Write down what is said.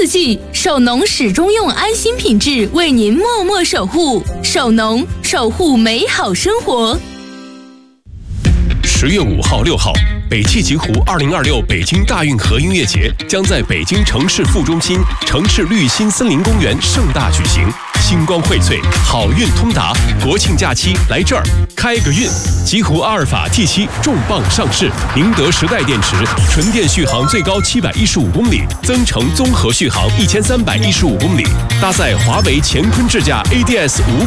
季，首农始终用安心品质为您默默守护。首农，守护美好生活。 10月5号、6号，北汽极狐2026北京大运河音乐节将在北京城市副中心城市绿心森林公园盛大举行。星光荟萃，好运通达，国庆假期来这儿开个运！极狐阿尔法 T7 重磅上市，宁德时代电池，纯电续航最高715公里，增程综合续航1315公里，搭载华为乾坤智驾 ADS 5